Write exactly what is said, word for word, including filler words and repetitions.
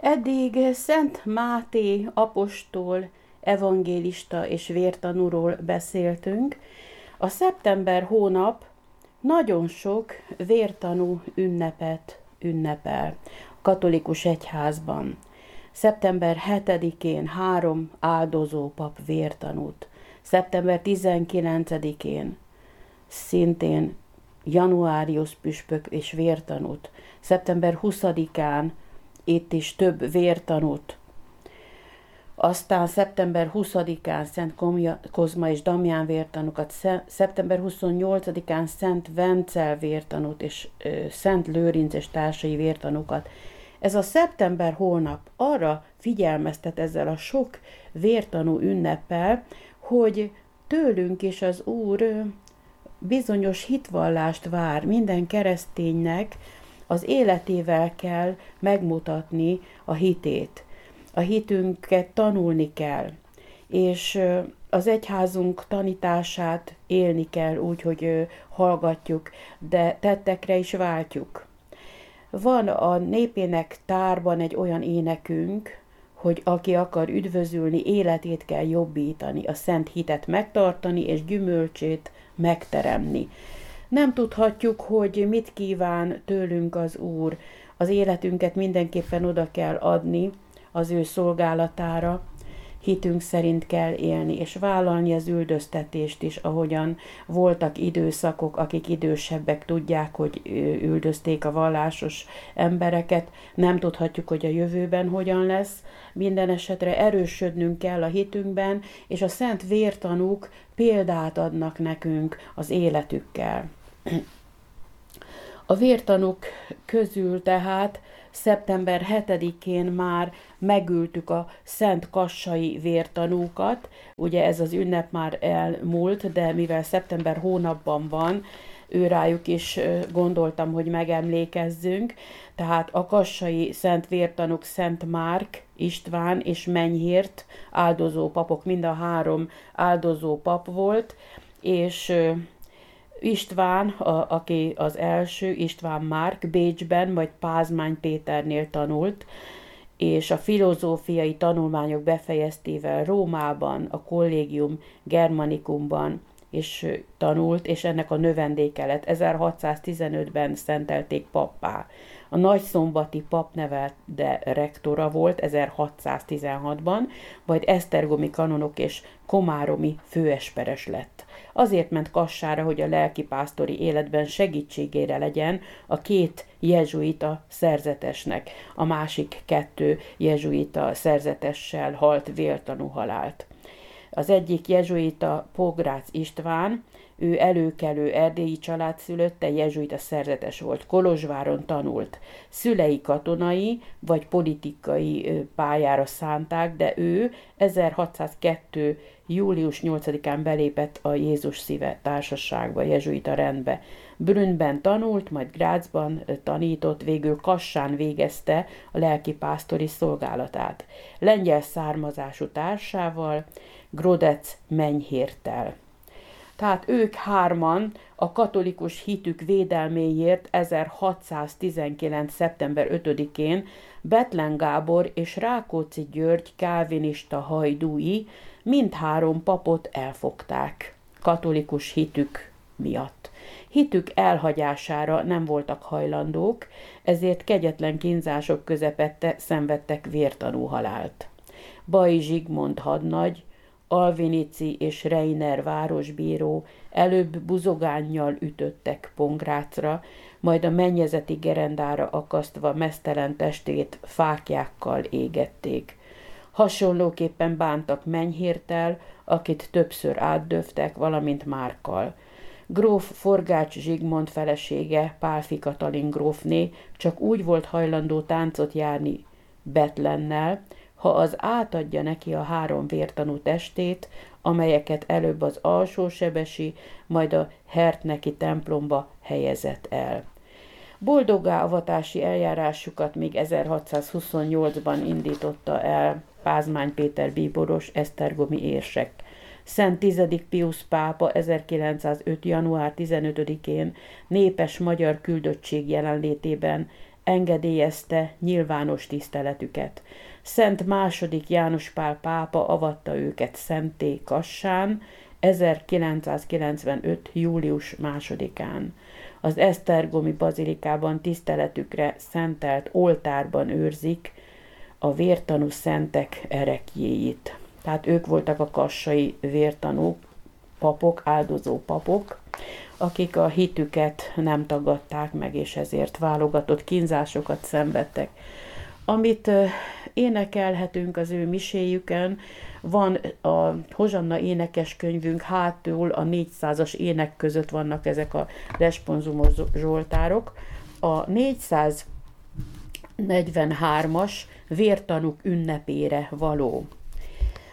Eddig Szent Máté apostol, evangélista és vértanúról beszéltünk. A szeptember hónap nagyon sok vértanú ünnepet ünnepel a katolikus egyházban. szeptember hetedikén három áldozó pap vértanút. szeptember tizenkilencedikén szintén Januárius püspök és vértanút. szeptember huszadikán itt is több vértanút. Aztán szeptember huszadikán Szent Kozma és Damián vértanukat, szeptember huszonnyolcadikán Szent Vencel vértanút és Szent Lőrinc és társai vértanukat. Ez a szeptember hónap arra figyelmeztet ezzel a sok vértanú ünneppel, hogy tőlünk is az Úr bizonyos hitvallást vár. Minden kereszténynek az életével kell megmutatni a hitét. A hitünket tanulni kell, és az egyházunk tanítását élni kell úgy, hogy hallgatjuk, de tettekre is váltjuk. Van a népének tárban egy olyan énekünk, hogy aki akar üdvözülni, életét kell jobbítani, a szent hitet megtartani és gyümölcsét megteremni. Nem tudhatjuk, hogy mit kíván tőlünk az Úr. Az életünket mindenképpen oda kell adni az ő szolgálatára. Hitünk szerint kell élni, és vállalni az üldöztetést is, ahogyan voltak időszakok, akik idősebbek tudják, hogy üldözték a vallásos embereket. Nem tudhatjuk, hogy a jövőben hogyan lesz. Minden esetre erősödnünk kell a hitünkben, és a szent vértanúk példát adnak nekünk az életükkel. A vértanúk közül tehát szeptember hetedikén már megültük a Szent Kassai vértanúkat. Ugye ez az ünnep már elmúlt, de mivel szeptember hónapban van, őrájuk is gondoltam, hogy megemlékezzünk. Tehát a kassai szent vértanúk Szent Márk István és Menyhért áldozó papok, mind a három áldozó pap volt, és István, a, aki az első, István Márk Bécsben, majd Pázmány Péternél tanult, és a filozófiai tanulmányok befejeztével Rómában, a Collegium Germanicumban is tanult, és ennek a növendéke lett. ezerhatszáztizenötben szentelték pappá. A nagyszombati pap neve, de rektora volt ezerhatszáztizenhatban, majd esztergomi kanonok és komáromi főesperes lett. Azért ment Kassára, hogy a lelkipásztori életben segítségére legyen a két jezsuita szerzetesnek. A másik kettő jezsuita szerzetessel halt vértanú halált. Az egyik jezsuita Pográcz István, ő előkelő erdélyi családszülötte, jezsuita szerzetes volt, Kolozsváron tanult. Szülei katonai vagy politikai pályára szánták, de ő ezerhatszázkettő. július nyolcadikán belépett a Jézus Szíve társaságba, jezsuita rendbe. Brünnben tanult, majd Grazban tanított, végül Kassán végezte a lelkipásztori szolgálatát. Lengyel származású társával, Grodec Menyhérttel. Tehát ők hárman a katolikus hitük védelméért ezerhatszáztizenkilenc. szeptember ötödikén Bethlen Gábor és Rákóczi György kálvinista hajdúi mindhárom papot elfogták katolikus hitük miatt. Hitük elhagyására nem voltak hajlandók, ezért kegyetlen kínzások közepette szenvedtek vértanú halált. Baj Zsigmond hadnagy, Alvinici és Reiner városbíró előbb buzogánnyal ütöttek Pongrácra, majd a mennyezeti gerendára akasztva meztelen testét fáklyákkal égették. Hasonlóképpen bántak Menyhérttel, akit többször átdöftek, valamint Márkkal. Gróf Forgács Zsigmond felesége, Pálffy Katalin grófné csak úgy volt hajlandó táncot járni Bethlennel, ha az átadja neki a három vértanú testét, amelyeket előbb az Alsósebesi, majd a Hertneki templomba helyezett el. Boldoggá avatási eljárásukat még ezerhatszázhuszonnyolcban indította el Pázmány Péter bíboros esztergomi érsek. Szent tizedik Piusz pápa ezerkilencszázöt. január tizenötödikén népes magyar küldöttség jelenlétében engedélyezte nyilvános tiszteletüket. Szent második János Pál pápa avatta őket szentté Kassán ezerkilencszázkilencvenöt. július másodikán. Az esztergomi bazilikában tiszteletükre szentelt oltárban őrzik a vértanú szentek ereklyéit. Tehát ők voltak a kassai vértanú papok, áldozó papok, akik a hitüket nem tagadták meg, és ezért válogatott kínzásokat szenvedtek. Amit énekelhetünk az ő miséjüken, van a Hozsanna énekeskönyvünk, hátul a négyszázas ének között vannak ezek a responsumos zsoltárok. A négyszáznegyvenhármas vértanúk ünnepére való.